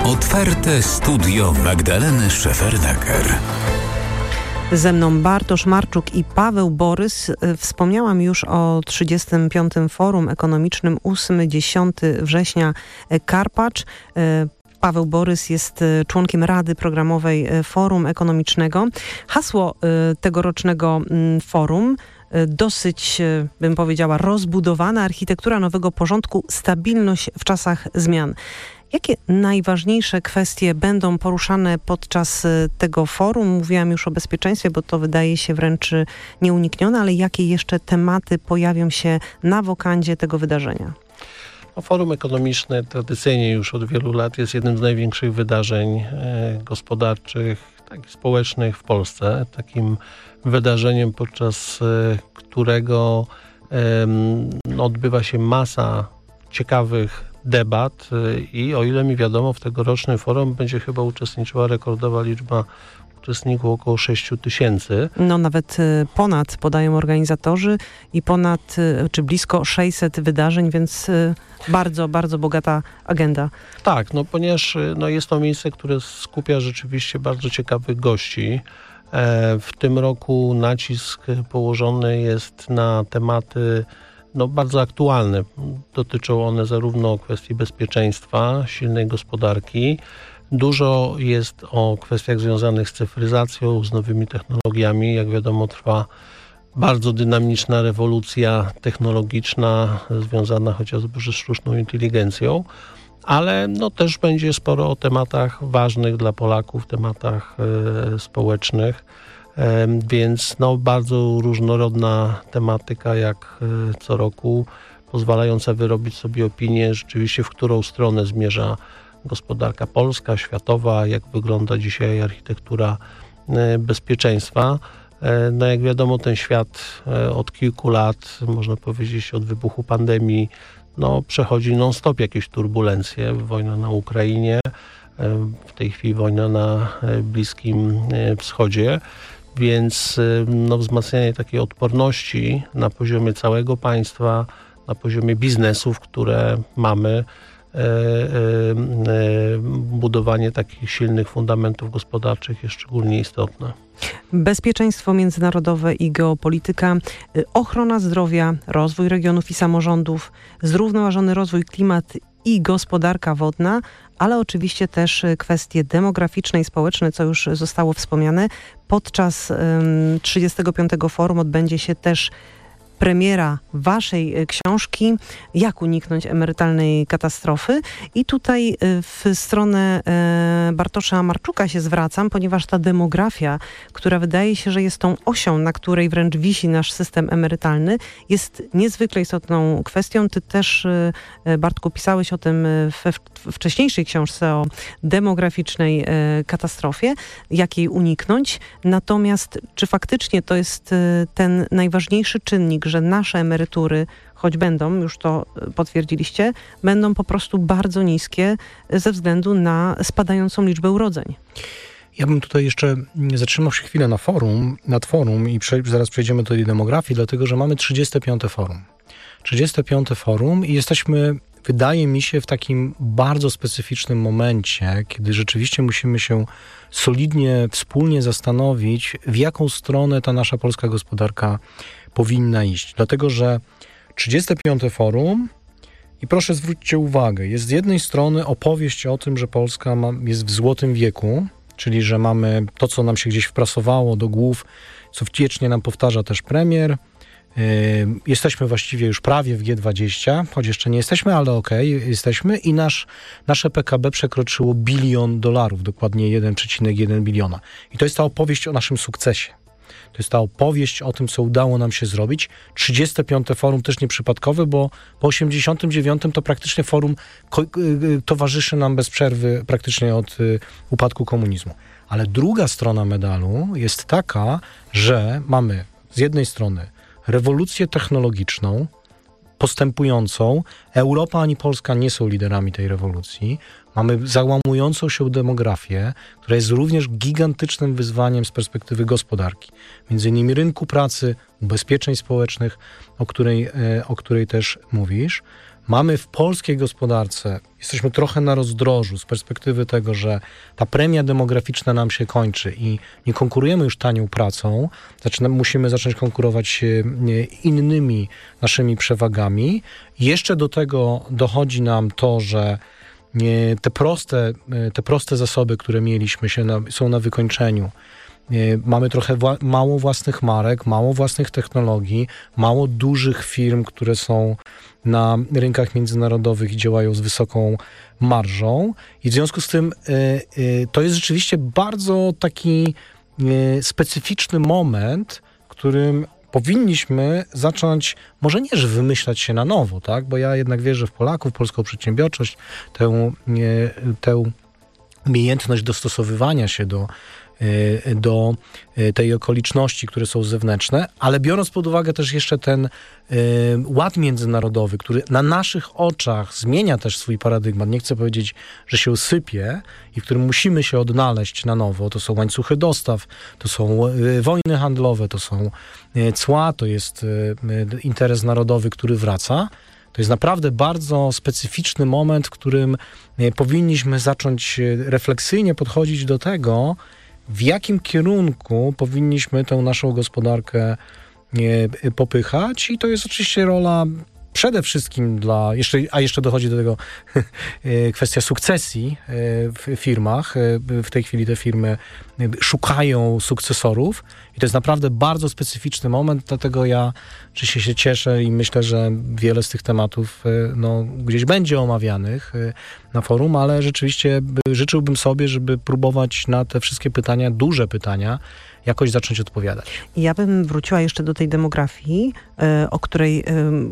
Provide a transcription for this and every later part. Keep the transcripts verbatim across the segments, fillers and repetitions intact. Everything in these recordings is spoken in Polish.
Otwarte studio Magdaleny Szefernaker. Ze mną Bartosz Marczuk i Paweł Borys. Wspomniałam już o trzydziestym piątym Forum Ekonomicznym ósmego do dziesiątego września Karpacz. Paweł Borys jest członkiem Rady Programowej Forum Ekonomicznego. Hasło tegorocznego forum dosyć, bym powiedziała, rozbudowana architektura nowego porządku, stabilność w czasach zmian. Jakie najważniejsze kwestie będą poruszane podczas tego forum? Mówiłam już o bezpieczeństwie, bo to wydaje się wręcz nieuniknione, ale jakie jeszcze tematy pojawią się na wokandzie tego wydarzenia? No, Forum Ekonomiczne tradycyjnie już od wielu lat jest jednym z największych wydarzeń e, gospodarczych, tak i społecznych w Polsce. Takim wydarzeniem, podczas e, którego e, no, odbywa się masa ciekawych debat i o ile mi wiadomo, w tegorocznym forum będzie chyba uczestniczyła rekordowa liczba uczestników, około sześciu tysięcy. No nawet ponad, podają organizatorzy, i ponad, czy blisko sześćset wydarzeń, więc bardzo, bardzo bogata agenda. Tak, no ponieważ no, jest to miejsce, które skupia rzeczywiście bardzo ciekawych gości. W tym roku nacisk położony jest na tematy no, bardzo aktualne. Dotyczą one zarówno kwestii bezpieczeństwa, silnej gospodarki. Dużo jest o kwestiach związanych z cyfryzacją, z nowymi technologiami. Jak wiadomo, trwa bardzo dynamiczna rewolucja technologiczna związana chociażby ze sztuczną inteligencją, ale no, też będzie sporo o tematach ważnych dla Polaków, tematach e, społecznych. Więc no, bardzo różnorodna tematyka jak co roku, pozwalająca wyrobić sobie opinię rzeczywiście, w którą stronę zmierza gospodarka polska, światowa, jak wygląda dzisiaj architektura bezpieczeństwa. No jak wiadomo, ten świat od kilku lat, można powiedzieć od wybuchu pandemii, no, przechodzi non-stop jakieś turbulencje. Wojna na Ukrainie, w tej chwili wojna na Bliskim Wschodzie. Więc no, wzmacnianie takiej odporności na poziomie całego państwa, na poziomie biznesów, które mamy, e, e, e, budowanie takich silnych fundamentów gospodarczych jest szczególnie istotne. Bezpieczeństwo międzynarodowe i geopolityka, ochrona zdrowia, rozwój regionów i samorządów, zrównoważony rozwój, klimat i gospodarka wodna, ale oczywiście też kwestie demograficzne i społeczne, co już zostało wspomniane. Podczas um, trzydziestego piątego Forum odbędzie się też premiera waszej książki Jak uniknąć emerytalnej katastrofy. I tutaj w stronę Bartosza Marczuka się zwracam, ponieważ ta demografia, która wydaje się, że jest tą osią, na której wręcz wisi nasz system emerytalny, jest niezwykle istotną kwestią. Ty też, Bartku, pisałeś o tym we wcześniejszej książce o demograficznej katastrofie, jak jej uniknąć. Natomiast czy faktycznie to jest ten najważniejszy czynnik, że nasze emerytury, choć będą, już to potwierdziliście, będą po prostu bardzo niskie ze względu na spadającą liczbę urodzeń? Ja bym tutaj jeszcze zatrzymał się chwilę na forum, nad forum i prze, zaraz przejdziemy do tej demografii, dlatego że mamy trzydzieste piąte Forum. trzydzieste piąte Forum i jesteśmy, wydaje mi się, w takim bardzo specyficznym momencie, kiedy rzeczywiście musimy się solidnie, wspólnie zastanowić, w jaką stronę ta nasza polska gospodarka powinna iść. Dlatego, że trzydzieste piąte Forum, i proszę zwróćcie uwagę, jest z jednej strony opowieść o tym, że Polska ma, jest w złotym wieku, czyli że mamy to, co nam się gdzieś wprasowało do głów, co wiecznie nam powtarza też premier. Yy, jesteśmy właściwie już prawie w G dwadzieścia, choć jeszcze nie jesteśmy, ale okej, okay, jesteśmy i nasz, nasze P K B przekroczyło bilion dolarów, dokładnie jeden przecinek jeden biliona. I to jest ta opowieść o naszym sukcesie. To jest ta opowieść o tym, co udało nam się zrobić. trzydzieste piąte Forum też nieprzypadkowe, bo po osiemdziesiątym dziewiątym to praktycznie forum ko- towarzyszy nam bez przerwy praktycznie od y, upadku komunizmu. Ale druga strona medalu jest taka, że mamy z jednej strony rewolucję technologiczną, postępującą. Europa ani Polska nie są liderami tej rewolucji. Mamy załamującą się demografię, która jest również gigantycznym wyzwaniem z perspektywy gospodarki. Między innymi rynku pracy, ubezpieczeń społecznych, o której, o której też mówisz. mamy w polskiej gospodarce, jesteśmy trochę na rozdrożu z perspektywy tego, że ta premia demograficzna nam się kończy i nie konkurujemy już tanią pracą, zaczyna, musimy zacząć konkurować innymi naszymi przewagami. Jeszcze do tego dochodzi nam to, że te proste, te proste zasoby, które mieliśmy, się na, są na wykończeniu. Mamy trochę wła- mało własnych marek, mało własnych technologii, mało dużych firm, które są na rynkach międzynarodowych i działają z wysoką marżą. I w związku z tym y, y, to jest rzeczywiście bardzo taki y, specyficzny moment, w którym powinniśmy zacząć, może nie, że wymyślać się na nowo, tak? Bo ja jednak wierzę w Polaków, polską przedsiębiorczość, tę, y, tę umiejętność dostosowywania się do do tej okoliczności, które są zewnętrzne, ale biorąc pod uwagę też jeszcze ten y, ład międzynarodowy, który na naszych oczach zmienia też swój paradygmat, nie chcę powiedzieć, że się sypie i w którym musimy się odnaleźć na nowo, to są łańcuchy dostaw, to są y, wojny handlowe, to są y, cła, to jest y, interes narodowy, który wraca. To jest naprawdę bardzo specyficzny moment, w którym y, powinniśmy zacząć refleksyjnie podchodzić do tego, w jakim kierunku powinniśmy tę naszą gospodarkę popychać i to jest oczywiście rola przede wszystkim dla, jeszcze, a jeszcze dochodzi do tego kwestia sukcesji w firmach. W tej chwili te firmy szukają sukcesorów i to jest naprawdę bardzo specyficzny moment, dlatego ja oczywiście się cieszę i myślę, że wiele z tych tematów no, gdzieś będzie omawianych na forum, ale rzeczywiście życzyłbym sobie, żeby próbować na te wszystkie pytania, duże pytania, jakoś zacząć odpowiadać. Ja bym wróciła jeszcze do tej demografii, o której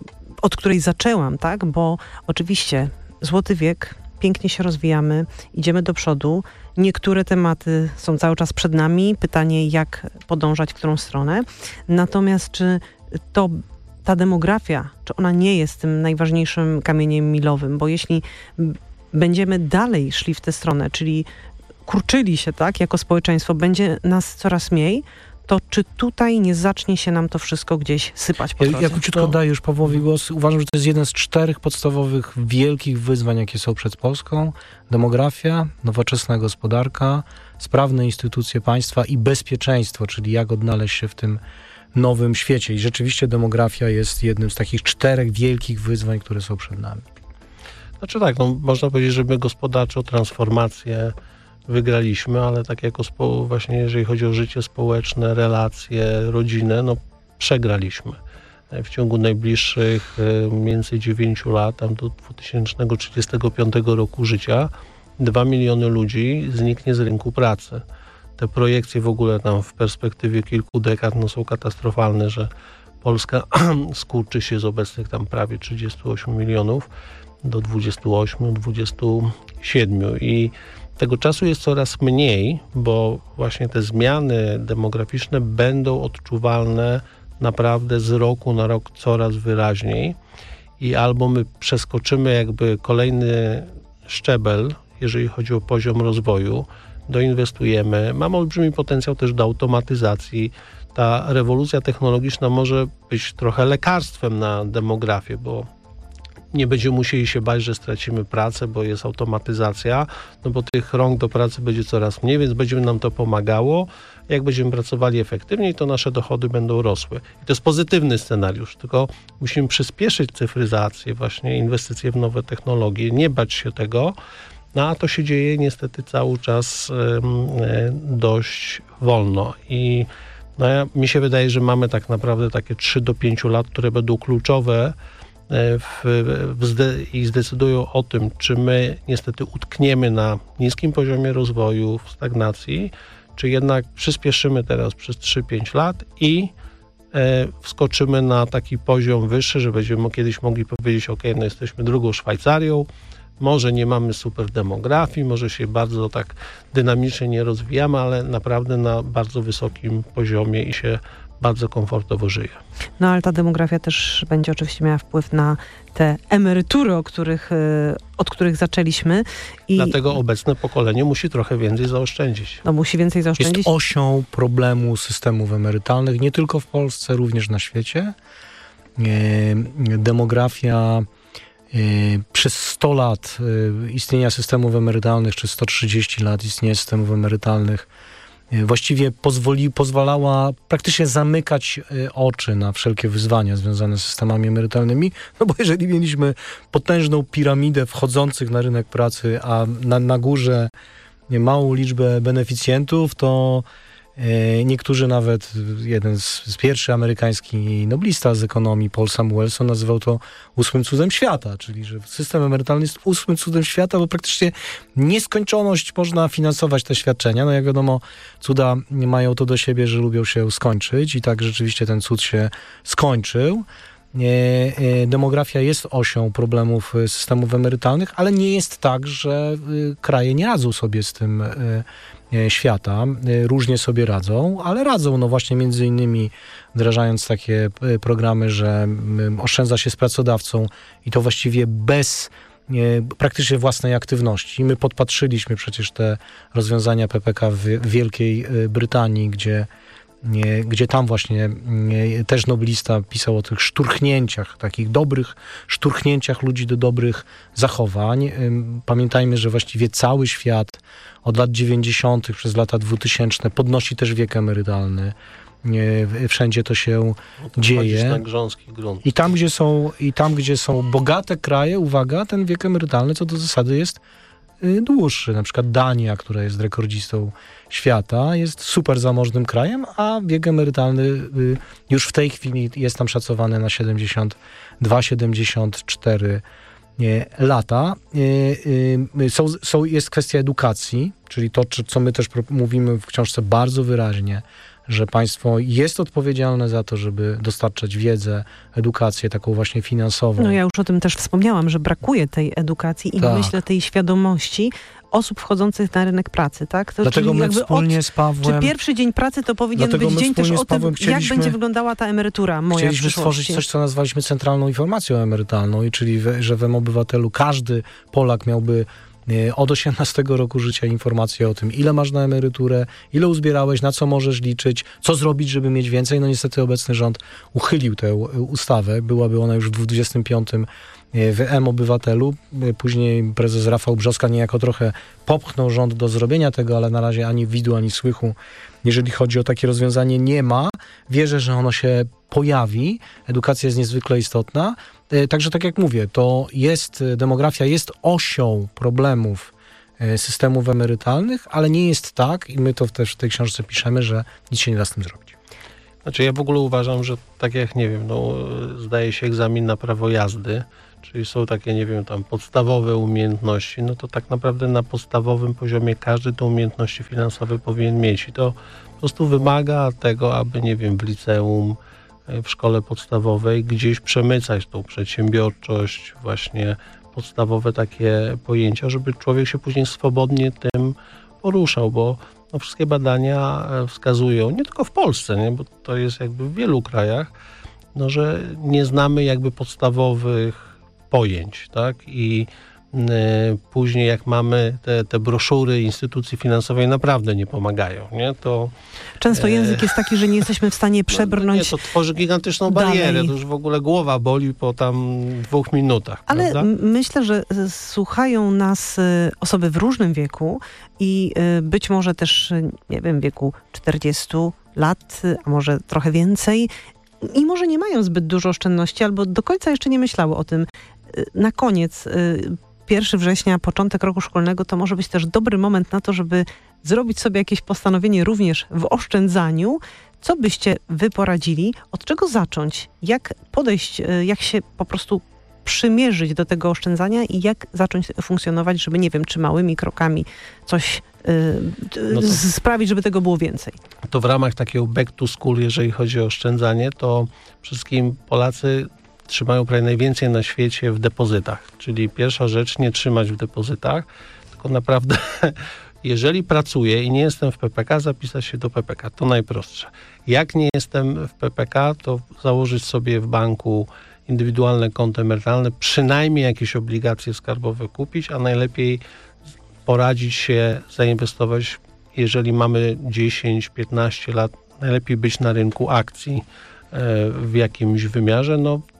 od której zaczęłam, tak? Bo oczywiście złoty wiek, pięknie się rozwijamy, idziemy do przodu. Niektóre tematy są cały czas przed nami. Pytanie, jak podążać, w którą stronę. Natomiast czy to ta demografia, czy ona nie jest tym najważniejszym kamieniem milowym? Bo jeśli będziemy dalej szli w tę stronę, czyli kurczyli się, tak, jako społeczeństwo, będzie nas coraz mniej, to czy tutaj nie zacznie się nam to wszystko gdzieś sypać po drodze? Ja króciutko daję już Pawłowi głos. Uważam, że to jest jeden z czterech podstawowych, wielkich wyzwań, jakie są przed Polską. Demografia, nowoczesna gospodarka, sprawne instytucje państwa i bezpieczeństwo, czyli jak odnaleźć się w tym nowym świecie. I rzeczywiście demografia jest jednym z takich czterech wielkich wyzwań, które są przed nami. Znaczy tak, no, można powiedzieć, że my gospodarczą transformację wygraliśmy, ale tak jako spo, właśnie jeżeli chodzi o życie społeczne, relacje, rodzinę, no przegraliśmy. W ciągu najbliższych mniej więcej dziewięciu lat, tam do dwa tysiące trzydziestego piątego roku życia, dwa miliony ludzi zniknie z rynku pracy. Te projekcje w ogóle tam w perspektywie kilku dekad no, są katastrofalne, że Polska skurczy się z obecnych tam prawie trzydziestu ośmiu milionów do dwudziestu ośmiu, dwudziestu siedmiu i tego czasu jest coraz mniej, bo właśnie te zmiany demograficzne będą odczuwalne naprawdę z roku na rok coraz wyraźniej i albo my przeskoczymy jakby kolejny szczebel, jeżeli chodzi o poziom rozwoju, doinwestujemy, mamy olbrzymi potencjał też do automatyzacji. Ta rewolucja technologiczna może być trochę lekarstwem na demografię, bo nie będziemy musieli się bać, że stracimy pracę, bo jest automatyzacja, no bo tych rąk do pracy będzie coraz mniej, więc będzie nam to pomagało. Jak będziemy pracowali efektywniej, to nasze dochody będą rosły. I to jest pozytywny scenariusz, tylko musimy przyspieszyć cyfryzację, właśnie inwestycje w nowe technologie, nie bać się tego, no a to się dzieje niestety cały czas um, dość wolno. I no ja, mi się wydaje, że mamy tak naprawdę takie trzy do pięciu lat, które będą kluczowe W, w zde, i zdecydują o tym, czy my niestety utkniemy na niskim poziomie rozwoju, w stagnacji, czy jednak przyspieszymy teraz przez trzy pięć lat i e, wskoczymy na taki poziom wyższy, że będziemy kiedyś mogli powiedzieć, ok, no jesteśmy drugą Szwajcarią, może nie mamy super demografii, może się bardzo tak dynamicznie nie rozwijamy, ale naprawdę na bardzo wysokim poziomie i się bardzo komfortowo żyje. No ale ta demografia też będzie oczywiście miała wpływ na te emerytury, o których, od których zaczęliśmy. I dlatego obecne pokolenie musi trochę więcej zaoszczędzić. No musi więcej zaoszczędzić. Jest osią problemu systemów emerytalnych, nie tylko w Polsce, również na świecie. Demografia Przez sto lat istnienia systemów emerytalnych, czy sto trzydzieści lat istnienia systemów emerytalnych, właściwie pozwoli, pozwalała praktycznie zamykać oczy na wszelkie wyzwania związane z systemami emerytalnymi, no bo jeżeli mieliśmy potężną piramidę wchodzących na rynek pracy, a na, na górze małą liczbę beneficjentów, to niektórzy nawet, jeden z, z pierwszy amerykański noblista z ekonomii, Paul Samuelson, nazywał to ósmym cudem świata, czyli że system emerytalny jest ósmym cudem świata, bo praktycznie nieskończoność można finansować te świadczenia. No jak wiadomo, cuda mają to do siebie, że lubią się skończyć i tak rzeczywiście ten cud się skończył. Demografia jest osią problemów systemów emerytalnych, ale nie jest tak, że kraje nie radzą sobie z tym świata. Różnie sobie radzą, ale radzą, no właśnie między innymi wdrażając takie programy, że oszczędza się z pracodawcą i to właściwie bez praktycznie własnej aktywności. My podpatrzyliśmy przecież te rozwiązania P P K w Wielkiej Brytanii, gdzie Nie, gdzie tam właśnie nie, też noblista pisał o tych szturchnięciach, takich dobrych szturchnięciach ludzi do dobrych zachowań. Pamiętajmy, że właściwie cały świat od lat dziewięćdziesiątych przez lata dwutysięczne podnosi też wiek emerytalny. Nie, wszędzie to się no to dzieje. Na grząski grunt. I tam, gdzie są, i tam, gdzie są bogate kraje, uwaga, ten wiek emerytalny co do zasady jest dłuższy. Na przykład Dania, która jest rekordzistą świata, jest super zamożnym krajem, a wiek emerytalny już w tej chwili jest tam szacowany na siedemdziesiąt dwa siedemdziesiąt cztery lata. Są, są, jest kwestia edukacji, czyli to, co my też mówimy w książce bardzo wyraźnie, że państwo jest odpowiedzialne za to, żeby dostarczać wiedzę, edukację taką właśnie finansową. No ja już o tym też wspomniałam, że brakuje tej edukacji i tak. myślę tej świadomości osób wchodzących na rynek pracy, tak? To dlatego my wspólnie od, z Pawłem... Czy pierwszy dzień pracy to powinien być dzień też o tym, jak będzie wyglądała ta emerytura moja Chcieliśmy stworzyć coś, co nazwaliśmy centralną informacją emerytalną, i czyli we, że w M-Obywatelu każdy Polak miałby od osiemnastego roku życia informacje o tym, ile masz na emeryturę, ile uzbierałeś, na co możesz liczyć, co zrobić, żeby mieć więcej. No niestety obecny rząd uchylił tę ustawę. Byłaby ona już w dwudziestym piątym w M-Obywatelu. Później prezes Rafał Brzoska niejako trochę popchnął rząd do zrobienia tego, ale na razie ani widu, ani słychu, jeżeli chodzi o takie rozwiązanie, nie ma. Wierzę, że ono się pojawi. Edukacja jest niezwykle istotna. Także tak jak mówię, to jest, demografia jest osią problemów systemów emerytalnych, ale nie jest tak, i my to też w tej książce piszemy, że nic się nie da z tym zrobić. Znaczy ja w ogóle uważam, że tak jak, nie wiem, no zdaje się egzamin na prawo jazdy, czyli są takie, nie wiem, tam podstawowe umiejętności, no to tak naprawdę na podstawowym poziomie każdy te umiejętności finansowe powinien mieć i to po prostu wymaga tego, aby, nie wiem, w liceum, w szkole podstawowej gdzieś przemycać tą przedsiębiorczość, właśnie podstawowe takie pojęcia, żeby człowiek się później swobodnie tym poruszał, bo no, wszystkie badania wskazują, nie tylko w Polsce, nie, bo to jest jakby w wielu krajach, no, że nie znamy jakby podstawowych pojęć, tak? I y, później jak mamy te, te broszury instytucji finansowej naprawdę nie pomagają, nie? To często język jest taki, że nie jesteśmy w stanie przebrnąć. No, nie, to tworzy gigantyczną barierę, dalej. To już w ogóle głowa boli po tam dwóch minutach. Ale prawda? myślę, że słuchają nas osoby w różnym wieku i być może też, nie wiem, w wieku czterdziestu lat, a może trochę więcej, i może nie mają zbyt dużo oszczędności, albo do końca jeszcze nie myślały o tym. Na koniec, pierwszego września, początek roku szkolnego, to może być też dobry moment na to, żeby zrobić sobie jakieś postanowienie również w oszczędzaniu. Co byście wy poradzili? Od czego zacząć? Jak podejść, jak się po prostu przymierzyć do tego oszczędzania i jak zacząć funkcjonować, żeby, nie wiem, czy małymi krokami coś yy, no to, sprawić, żeby tego było więcej? To w ramach takiego back to school, jeżeli chodzi o oszczędzanie, to wszystkim Polacy trzymają prawie najwięcej na świecie w depozytach. Czyli pierwsza rzecz, nie trzymać w depozytach, tylko naprawdę jeżeli pracuję i nie jestem w P P K, zapisać się do P P K. To najprostsze. Jak nie jestem w P P K, to założyć sobie w banku indywidualne konto emerytalne, przynajmniej jakieś obligacje skarbowe kupić, a najlepiej poradzić się, zainwestować, jeżeli mamy dziesięć piętnaście lat, najlepiej być na rynku akcji w jakimś wymiarze. No,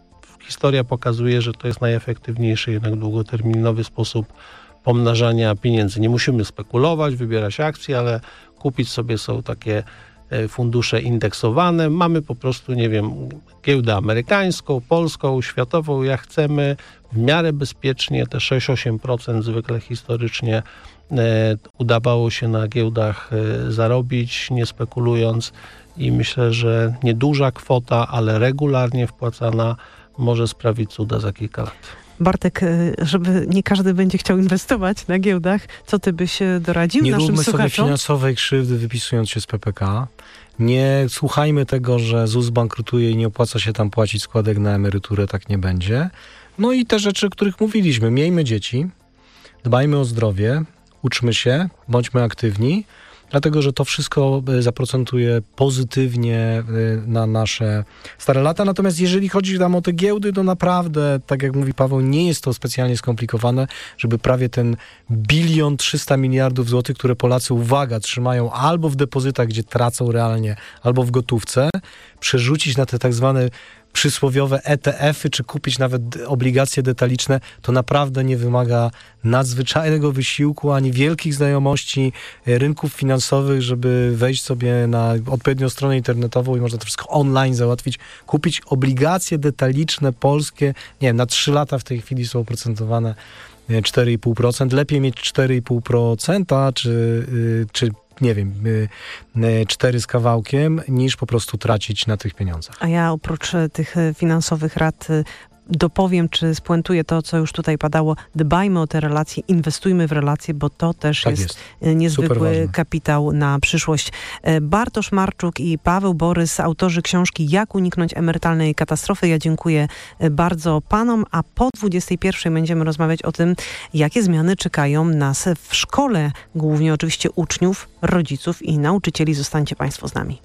historia pokazuje, że to jest najefektywniejszy jednak długoterminowy sposób pomnażania pieniędzy. Nie musimy spekulować, wybierać akcje, ale kupić sobie są takie fundusze indeksowane. Mamy po prostu, nie wiem, giełdę amerykańską, polską, światową, jak chcemy, w miarę bezpiecznie, te sześć osiem procent zwykle historycznie e, udawało się na giełdach e, zarobić, nie spekulując i myślę, że nieduża kwota, ale regularnie wpłacana może sprawić cuda za kilka lat. Bartek, żeby nie każdy będzie chciał inwestować na giełdach, co ty byś doradził nie naszym róbmy słuchaczom? sobie finansowej krzywdy wypisując się z P P K. Nie słuchajmy tego, że Z U S bankrutuje i nie opłaca się tam płacić składek na emeryturę, tak nie będzie. No i te rzeczy, o których mówiliśmy. Miejmy dzieci, dbajmy o zdrowie, uczmy się, bądźmy aktywni, dlatego, że to wszystko zaprocentuje pozytywnie na nasze stare lata. Natomiast jeżeli chodzi tam o te giełdy, to naprawdę, tak jak mówi Paweł, nie jest to specjalnie skomplikowane, żeby prawie ten bilion trzysta miliardów złotych, które Polacy, uwaga, trzymają albo w depozytach, gdzie tracą realnie, albo w gotówce, przerzucić na te tak zwane przysłowiowe E T F-y, czy kupić nawet obligacje detaliczne, to naprawdę nie wymaga nadzwyczajnego wysiłku, ani wielkich znajomości rynków finansowych, żeby wejść sobie na odpowiednią stronę internetową i można to wszystko online załatwić. Kupić obligacje detaliczne polskie, nie wiem, na trzy lata w tej chwili są oprocentowane cztery i pół procent. Lepiej mieć cztery i pół procent, czy, czy nie wiem, cztery z kawałkiem, niż po prostu tracić na tych pieniądzach. A ja oprócz tych finansowych rad dopowiem, czy spuentuję to, co już tutaj padało. Dbajmy o te relacje, inwestujmy w relacje, bo to też tak jest, jest niezwykły kapitał na przyszłość. Bartosz Marczuk i Paweł Borys, autorzy książki Jak uniknąć emerytalnej katastrofy. Ja dziękuję bardzo panom, a po dwudziestej pierwszej będziemy rozmawiać o tym, jakie zmiany czekają nas w szkole, głównie oczywiście uczniów, rodziców i nauczycieli. Zostańcie państwo z nami.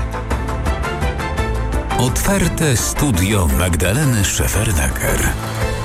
Otwarte studio Magdaleny Szefernaker.